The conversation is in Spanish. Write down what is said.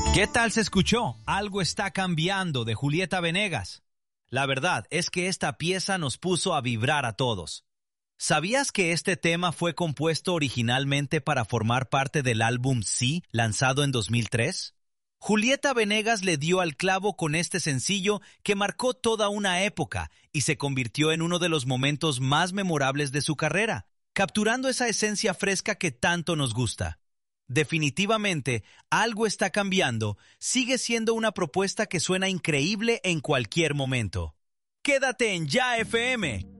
¿Qué tal se escuchó? Algo está cambiando de Julieta Venegas. La verdad es que esta pieza nos puso a vibrar a todos. ¿Sabías que este tema fue compuesto originalmente para formar parte del álbum Sí, lanzado en 2003? Julieta Venegas le dio al clavo con este sencillo que marcó toda una época y se convirtió en uno de los momentos más memorables de su carrera, capturando esa esencia fresca que tanto nos gusta. Definitivamente, Algo está cambiando sigue siendo una propuesta que suena increíble en cualquier momento. Quédate en Ya FM.